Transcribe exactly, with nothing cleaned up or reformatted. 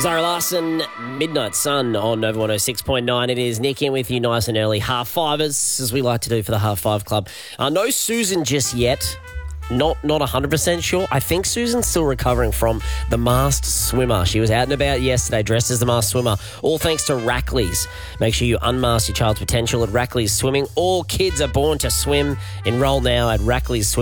Zara Larson, Midnight Sun on Nova one oh six point nine. It is Nick in with you nice and early. Half fivers, as we like to do for the Half Five Club. Uh, no Susan just yet. Not not one hundred percent sure. I think Susan's still recovering from the masked swimmer. She was out and about yesterday dressed as the masked swimmer, all thanks to Rackley's. Make sure you unmask your child's potential at Rackley's Swimming. All kids are born to swim. Enroll now at Rackley's Swimming.